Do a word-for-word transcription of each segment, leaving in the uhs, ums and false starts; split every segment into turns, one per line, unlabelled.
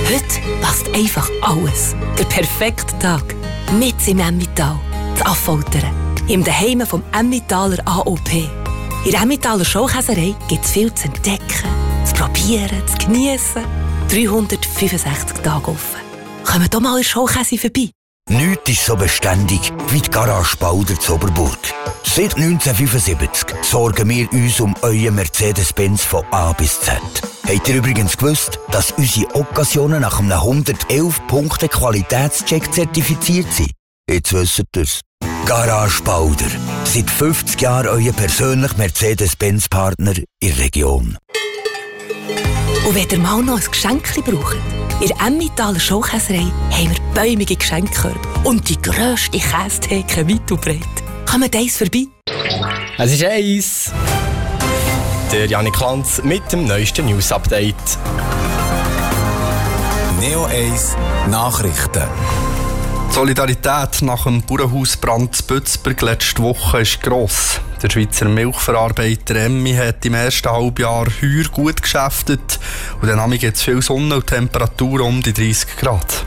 Heute passt einfach alles. Der perfekte Tag. Mit im Emmental. Das Affoltern. Im Daheim vom Emmentaler A O P. In der Emmentaler Schaukäserei gibt es viel zu entdecken, zu probieren, zu geniessen. dreihundertfünfundsechzig Tage offen. Kommt doch mal in Schaukäse vorbei.
Nichts ist so beständig wie die Garage Bauder zu Oberburg. Seit neunzehnhundertfünfundsiebzig sorgen wir uns um euren Mercedes-Benz von A bis Z. Habt ihr übrigens gewusst, dass unsere Occasionen nach einem hundertelf Punkte Qualitätscheck zertifiziert sind? Jetzt wisst ihr es. Garage Bauder. Seit fünfzig Jahren euer persönlicher Mercedes-Benz-Partner in der Region.
Und wenn ihr mal noch ein Geschenk braucht, in der Emmentaler Schaukäserei haben wir bäumige Geschenkkörbe und die grösste Käsetheke weit und breit. Kommt eins vorbei?
Es ist eins. Der Janik Lanz mit dem neuesten News-Update.
Neo eins Nachrichten.
Die Solidarität nach dem Bauernhausbrand in Bützberg letzte Woche ist gross. Der Schweizer Milchverarbeiter Emmi hat im ersten Halbjahr heuer gut geschäftet und dann gibt es viel Sonne und Temperatur um die dreißig Grad.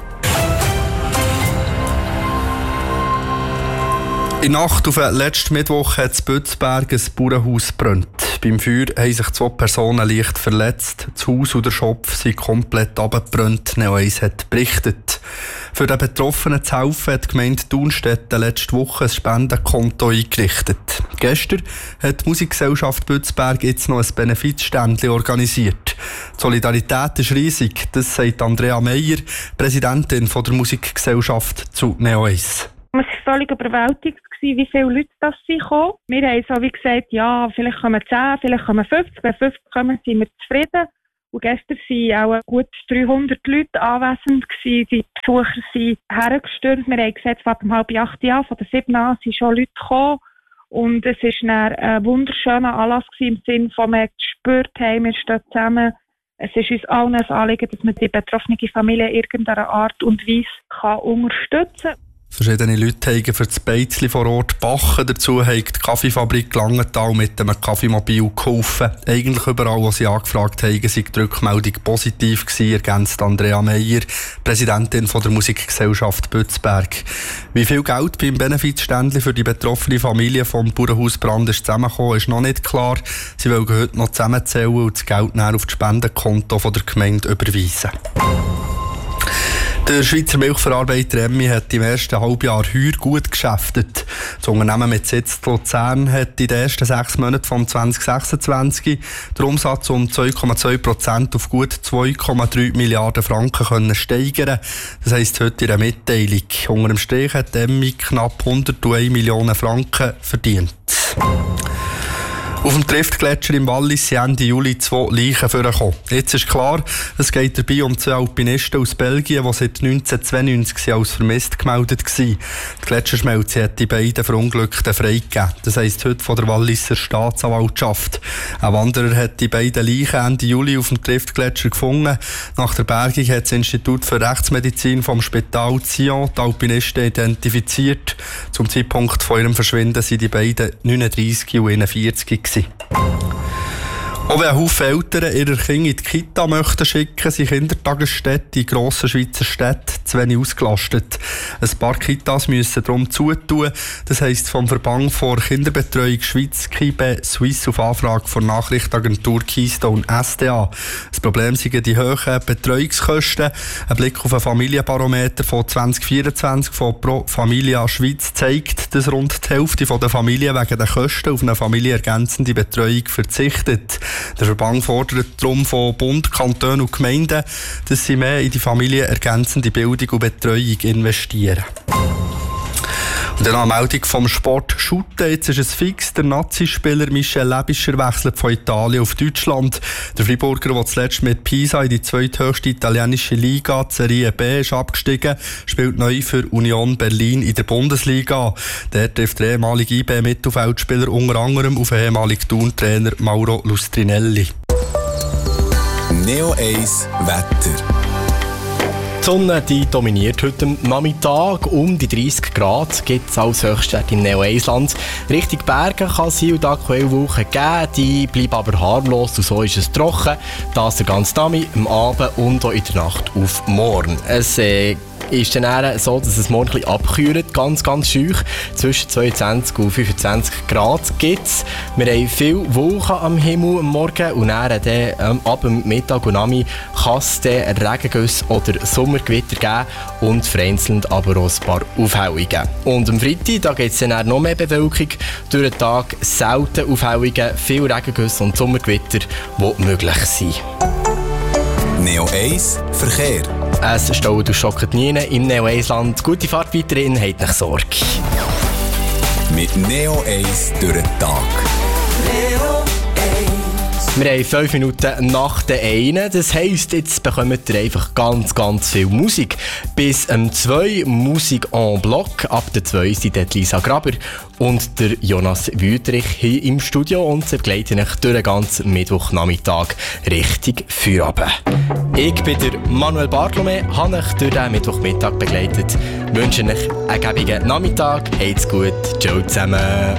In der Nacht auf den letzten Mittwoch hat in Bützberg ein Bauernhaus gebrannt. Beim Feuer haben sich zwei Personen leicht verletzt. Das Haus und der Schopf sind komplett abgebrannt. Neo eins hat berichtet. Für den Betroffenen zu helfen hat die Gemeinde Thunstetten letzte Woche ein Spendenkonto eingerichtet. Gestern hat die Musikgesellschaft Bützberg jetzt noch ein Benefizständchen organisiert. Die Solidarität ist riesig, das sagt Andrea Meyer, Präsidentin von der Musikgesellschaft, zu Neo eins.
Es war völlig überwältigend, wie viele Leute das kommen. Wir haben so wie gesagt, ja, vielleicht kommen zehn, vielleicht kommen fünfzig. Wenn fünfzig kommen, sind wir zufrieden. Und gestern waren auch gut dreihundert Leute anwesend gewesen. Die Besucher sind hergestürmt. Wir haben gesagt, von dem halb acht Jahren, von der sieben an sind schon Leute gekommen. Und es war ein wunderschöner Anlass gewesen, im Sinne von, wir gespürt haben, wir stehen zusammen. Es ist uns allen ein Anliegen, dass man die betroffene Familie in irgendeiner Art und Weise kann unterstützen kann.
Verschiedene Leute haben für das Beizli vor Ort backen. Dazu hat die Kaffeefabrik Langenthal mit einem Kaffeemobil geholfen. Eigentlich überall, wo sie angefragt haben, sei die Rückmeldung positiv gewesen, ergänzt Andrea Meyer, Präsidentin von der Musikgesellschaft Bützberg. Wie viel Geld beim Benefizständli für die betroffene Familie vom Bauernhausbrand ist zusammengekommen, ist noch nicht klar. Sie wollen heute noch zusammenzählen und das Geld näher auf das Spendenkonto von der Gemeinde überweisen. Der Schweizer Milchverarbeiter Emmi hat im ersten Halbjahr heuer gut geschäftet. Das Unternehmen mit Sitz in Luzern hat in den ersten sechs Monaten von zwanzig sechsundzwanzig den Umsatz um zwei Komma zwei Prozent auf gut zwei Komma drei Milliarden Franken können steigern. Das heisst heute in einer Mitteilung. Unter dem Strich hat Emmi knapp hunderteins Millionen Franken verdient. Auf dem Triftgletscher im Wallis sind Ende Juli zwei Leichen vorgekommen. Jetzt ist klar, es geht dabei um zwei Alpinisten aus Belgien, die seit neunzehnhundertzweiundneunzig als vermisst gemeldet waren. Die Gletscherschmelze hat die beiden Verunglückten freigegeben. Das heisst heute von der Walliser Staatsanwaltschaft. Ein Wanderer hat die beiden Leichen Ende Juli auf dem Triftgletscher gefunden. Nach der Bergung hat das Institut für Rechtsmedizin vom Spital Zion die Alpinisten identifiziert. Zum Zeitpunkt von ihrem Verschwinden sind die beiden neununddreissig und einundvierzig. Auch wenn ein Haufen Eltern ihre Kinder in die Kita möchten schicken, sind Kindertagesstätten in grossen Schweizer Städten zu wenig ausgelastet. Ein paar Kitas müssen darum zutun. Das heisst vom Verband vor Kinderbetreuung Schweiz, K I B E, Swiss auf Anfrage von Nachrichtenagentur Keystone S D A. Das Problem sind die hohen Betreuungskosten. Ein Blick auf ein Familienbarometer von zwanzig vierundzwanzig von Pro Familia Schweiz zeigt, dass rund die Hälfte der Familien wegen der Kosten auf eine familienergänzende Betreuung verzichtet. Der Verband fordert darum von Bund, Kantonen und Gemeinden, dass sie mehr in die familienergänzende Bildung und Betreuung investieren. Und dann eine Meldung vom Sport Shooten. Jetzt ist es fix. Der Nazi-Spieler Michel Lebischer wechselt von Italien auf Deutschland. Der Freiburger, der zuletzt mit Pisa in die zweithöchste italienische Liga, die Serie B, ist abgestiegen, spielt neu für Union Berlin in der Bundesliga. Der trifft der ehemalige I B-Mittelfeldspieler unter anderem auf den ehemaligen Thun-Trainer Mauro Lustrinelli.
Neo eins Wetter.
Die Sonne die dominiert heute am Nachmittag. Um die dreißig Grad gibt es als Höchstwert im Neo-Eisland. Richtung Berge kann es hier und da Quellwolken geben, die bleiben aber harmlos und so ist es trocken. Das der ganze Nami, am Abend und auch in der Nacht auf morgen. Es äh, ist dann eher so, dass es morgen ein bisschen abkühlt, ganz, ganz scheuch. Zwischen zweiundzwanzig und fünfundzwanzig Grad gibt es. Wir haben viele Wolken am Himmel am Morgen und dann, dann ähm, ab dem Mittag und Nami kann es dann Regengüsse oder Sommergewitter geben und vereinzelt aber auch ein paar Aufhellungen. Und am Freitag da gibt es dann noch mehr Bewölkung. Durch den Tag selten Aufhellungen, viel Regengüsse und Sommergewitter, die möglich sind.
Neo eins Verkehr.
Es staut und schockt nie im Neo-Eisland. Gute Fahrt weiterhin, habt nicht Sorge.
Mit Neo eins durch den Tag. Neo
eins. Wir haben fünf Minuten nach der einen. Das heisst, jetzt bekommt ihr einfach ganz, ganz viel Musik. Bis um zwei Musik en bloc. Ab der zwei sind Lisa Graber und der Jonas Wüterich hier im Studio und sie begleiten euch durch den ganzen Mittwochnachmittag Richtung Feierabend. Ich bin der Manuel Bartolome, habe euch durch den Mittwochmittag begleitet. Ich wünsche euch einen gäbigen Nachmittag, habt's gut, ciao zusammen.